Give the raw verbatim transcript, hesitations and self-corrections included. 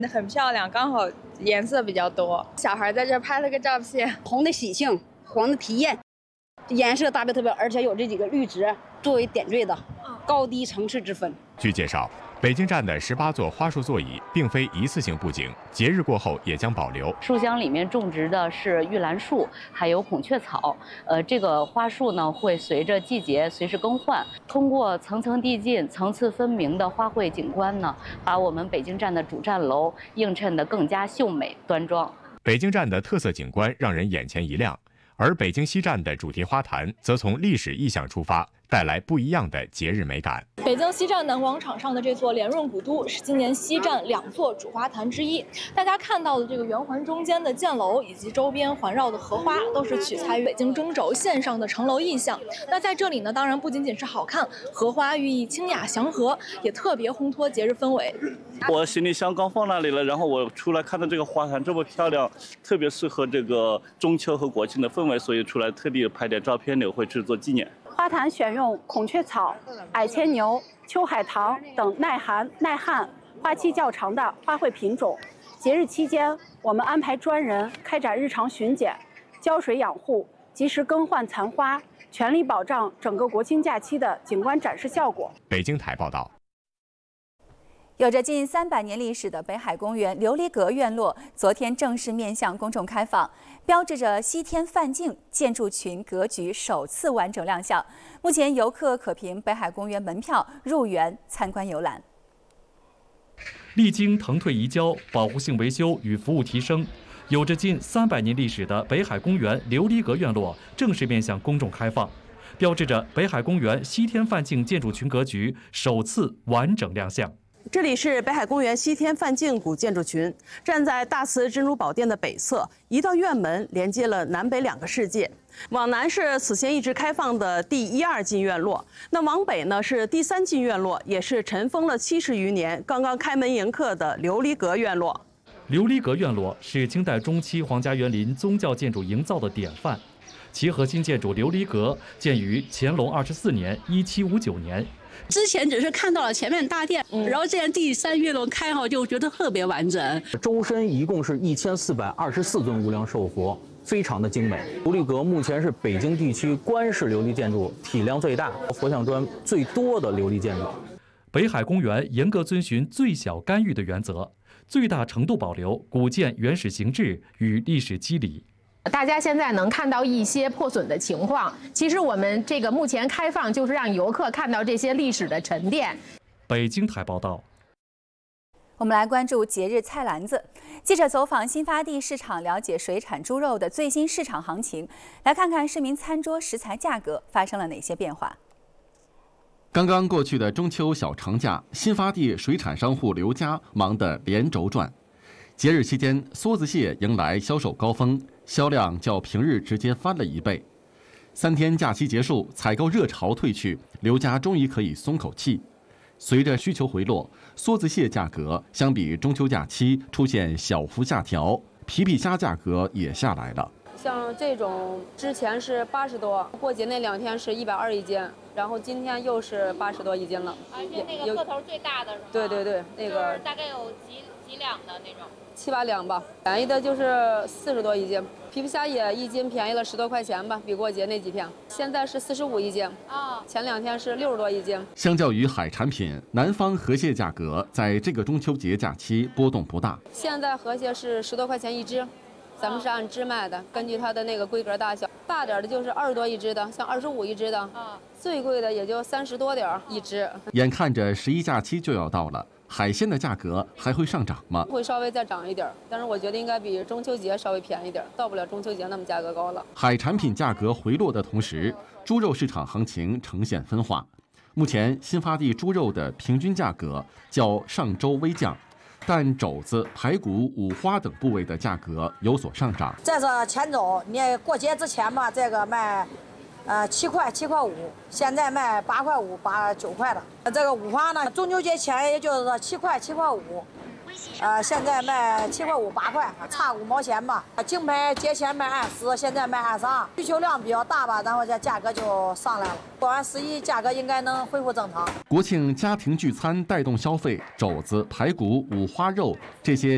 那很漂亮，刚好颜色比较多。小孩在这拍了个照片， 红的喜庆，黄的体验，颜色搭配特别，而且有这几个绿植作为点缀的，高低层次之分。 据介绍，北京站的十八座花束座椅并非一次性布景，节日过后也将保留。 树箱里面种植的是玉兰树，还有孔雀草。呃，这个花束呢会随着季节随时更换。通过层层递进、层次分明的花卉景观呢，把我们北京站的主站楼映衬得更加秀美端庄。 北京站的特色景观让人眼前一亮，而北京西站的主题花坛则从历史意象出发，带来不一样的节日美感。 北京西站南广场上的这座连润古都是今年西站两座主花坛之一。大家看到的这个圆环中间的箭楼以及周边环绕的荷花，都是取材于北京中轴线上的城楼意象。那在这里呢，当然不仅仅是好看，荷花寓意清雅祥和，也特别烘托节日氛围。 我行李箱刚放那里了，然后我出来看到这个花坛这么漂亮，特别适合这个中秋和国庆的氛围，所以出来特地拍点照片留回去做纪念。 花坛选用孔雀草、矮牵牛、秋海棠等耐寒耐旱、花期较长的花卉品种。节日期间，我们安排专人开展日常巡检、浇水养护，及时更换残花，全力保障整个国庆假期的景观展示效果。 北京台报道。 有着近三百年历史的北海公园琉璃阁院落，昨天正式面向公众开放，标志着西天梵境建筑群格局首次完整亮相。目前游客可凭北海公园门票入园参观游览。 历经腾退移交、保护性维修与服务提升，有着近三百年历史的北海公园琉璃阁院落正式面向公众开放，标志着北海公园西天梵境建筑群格局首次完整亮相。 这里是北海公园西天梵境古建筑群，站在大慈珍珠宝殿的北侧，一道院门连接了南北两个世界。往南是此前一直开放的第一二进院落，那往北呢是第三进院落，也是尘封了七十余年、刚刚开门迎客的琉璃阁院落。 琉璃阁院落是清代中期皇家园林宗教建筑营造的典范，其核心建筑琉璃阁建于乾隆二十四年（一七五九年）。 之前只是看到了前面大殿，嗯、然后这样第三院落开好，就觉得特别完整。 周身一共是一千四百二十四尊无量寿佛，非常的精美。琉璃阁目前是北京地区官式琉璃建筑体量最大、佛像砖最多的琉璃建筑。 北海公园严格遵循最小干预的原则，最大程度保留古建原始形制与历史基理。 大家现在能看到一些破损的情况，其实我们这个目前开放就是让游客看到这些历史的沉淀。 北京台报道。 我们来关注节日菜篮子。记者走访新发地市场，了解水产猪肉的最新市场行情，来看看市民餐桌食材价格发生了哪些变化。 刚刚过去的中秋小长假，新发地水产商户刘家忙得连轴转。节日期间，梭子蟹迎来销售高峰，销量较平日直接翻了一倍。三天假期结束，采购热潮退去，刘家终于可以松口气。随着需求回落，梭子蟹价格相比中秋假期出现小幅下调，皮皮虾价格也下来了。 像这种之前是八十多，过节那两天是一百二一斤，然后今天又是八十多一斤了。 而且那个个头最大的是吗？ 对对对，那个大概有几几两的那种。 七八两吧，便宜的就是四十多一斤，皮皮虾也一斤便宜了十多块钱吧，比过节那几天。现在是四十五一斤啊，前两天是六十多一斤。 相较于海产品，南方河蟹价格在这个中秋节假期波动不大。 现在河蟹是十多块钱一只，咱们是按只卖的，根据它的那个规格大小，大点的就是二十多一只的，像二十五一只的，啊，最贵的也就三十多点一只。 眼看着十一假期就要到了。海鲜的价格还会上涨吗？ 会稍微再涨一点，但是我觉得应该比中秋节稍微便宜点，到不了中秋节那么价格高了。 海产品价格回落的同时，猪肉市场行情呈现分化。目前新发地猪肉的平均价格较上周微降，但肘子、排骨、五花等部位的价格有所上涨。 这是前周，你过节之前嘛，这个卖。呃，七块七块五，现在卖八块五八九块的。这个五花呢，中秋节前也就是说七块七块五，呃，现在卖七块五八块，差五毛钱吧。竞拍节前卖二十，现在卖二十二，需求量比较大吧，然后这价格就上来了。过完十一，价格应该能恢复正常。 国庆家庭聚餐带动消费，肘子、排骨、五花肉这些